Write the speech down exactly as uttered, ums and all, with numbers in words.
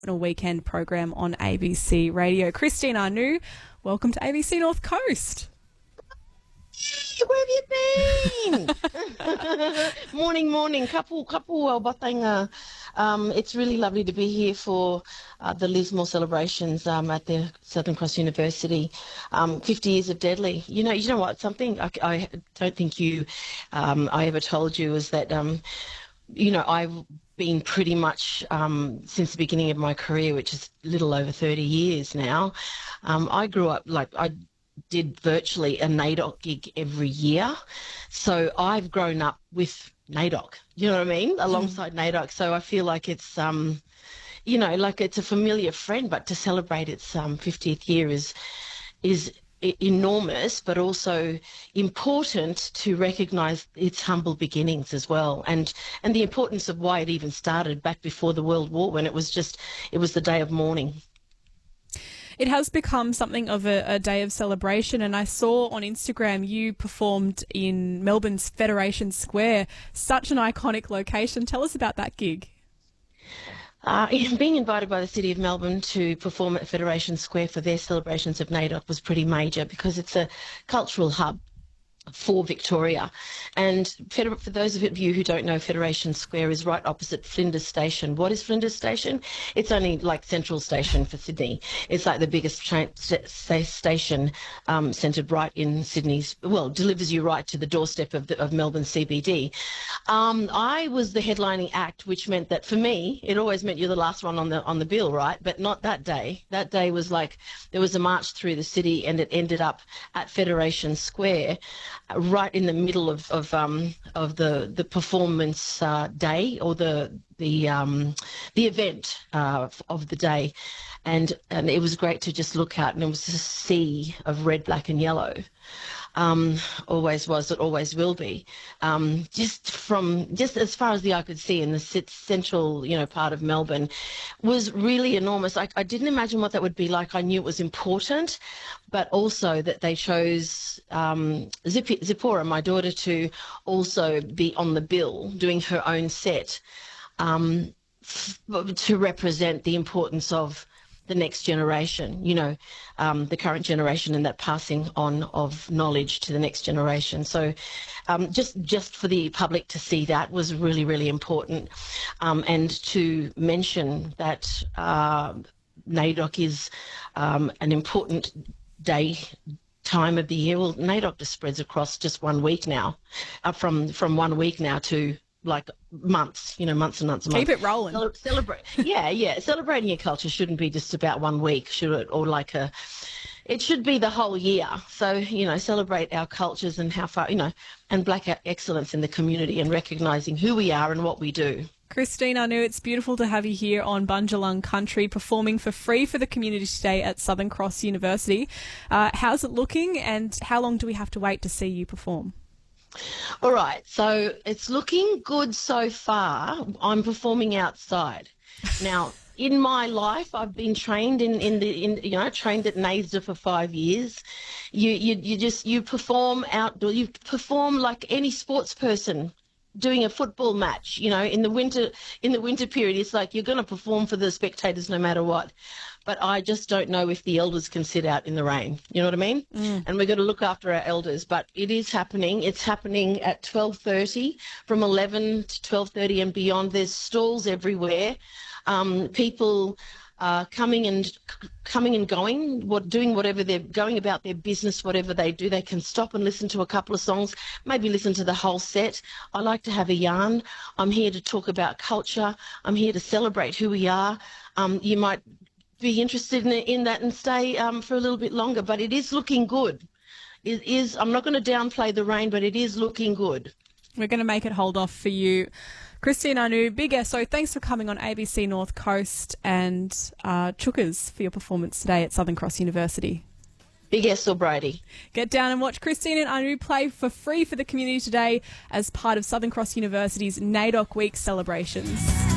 a weekend program on A B C Radio. Christine Anu, welcome to A B C North Coast. Where have you been? morning, morning. Couple, couple well, batanga. Um, it's really lovely to be here for uh, the Lismore celebrations um, at the Southern Cross University. Um, fifty years of Deadly. You know, you know what? Something I, I don't think you, um, I ever told you is that, um, you know, I've been pretty much um, since the beginning of my career, which is a little over thirty years now. Um, I grew up like I. did virtually a NAIDOC gig every year. So I've grown up with NAIDOC, you know what I mean, alongside mm. NAIDOC. So I feel like it's, um, you know, like it's a familiar friend, but to celebrate its um, fiftieth year is is enormous, but also important to recognise its humble beginnings as well, and and the importance of why it even started back before the World War, when it was just, it was the day of mourning. It has become something of a, a day of celebration, and I saw on Instagram you performed in Melbourne's Federation Square, such an iconic location. Tell us about that gig. Uh, being invited by the City of Melbourne to perform at Federation Square for their celebrations of NAIDOC was pretty major, because it's a cultural hub for Victoria. And for those of you who don't know, Federation Square is right opposite Flinders Station. What is Flinders Station? It's only like Central Station for Sydney. It's like the biggest train st station um, centred right in Sydney's, well, delivers you right to the doorstep of, the, of Melbourne C B D. Um, I was the headlining act, which meant that for me, it always meant you're the last one on the on the bill, right? But not that day. That day was like, there was a march through the city, and it ended up at Federation Square, right in the middle of of um of the the performance uh, day, or the the um the event uh, of the day, and and it was great to just look out, and it was a sea of red, black, and yellow. Um, always was, it always will be. Um, just from, just as far as the eye could see in the central, you know, part of Melbourne, was really enormous. I, I didn't imagine what that would be like. I knew it was important, but also that they chose um, Zip Zipporah, my daughter, to also be on the bill, doing her own set, um, to represent the importance of the next generation, you know, um, the current generation, and that passing on of knowledge to the next generation. So um, just just for the public to see that was really, really important. Um, and to mention that uh, NAIDOC is um, an important day, time of the year. Well, NAIDOC just spreads across just one week now, uh, from, from one week now to like months, you know, months and months and months. Keep it rolling. Cel celebrate. Yeah, yeah. Celebrating your culture shouldn't be just about one week, should it? Or like a, it should be the whole year. So, you know, celebrate our cultures and how far, you know, and black excellence in the community, and recognising who we are and what we do. Christine Anu, it's beautiful to have you here on Bundjalung Country, performing for free for the community today at Southern Cross University. Uh, how's it looking, and how long do we have to wait to see you perform? All right, so it's looking good so far. I'm performing outside. Now, in my life, I've been trained in, in the, in, you know, trained at NAISDA for five years. You, you, you just, you perform outdoor, you perform like any sports person doing a football match, you know, in the winter, in the winter period. It's like you're going to perform for the spectators no matter what. But I just don't know if the elders can sit out in the rain. You know what I mean? Mm. And we're going to look after our elders. But it is happening. It's happening at twelve thirty, from eleven to twelve thirty and beyond. There's stalls everywhere. Um, people uh, coming and coming and going, what doing whatever they're going about their business, whatever they do. They can stop and listen to a couple of songs, maybe listen to the whole set. I like to have a yarn. I'm here to talk about culture. I'm here to celebrate who we are. Um, you might be interested in, in that and stay um, for a little bit longer, but it is looking good. It is, I'm not going to downplay the rain, but it is looking good. We're going to make it hold off for you. Christine Anu, Big S O, thanks for coming on A B C North Coast, and uh, Chookers for your performance today at Southern Cross University. Big S or Brady. Get down and watch Christine and Anu play for free for the community today as part of Southern Cross University's NAIDOC Week celebrations.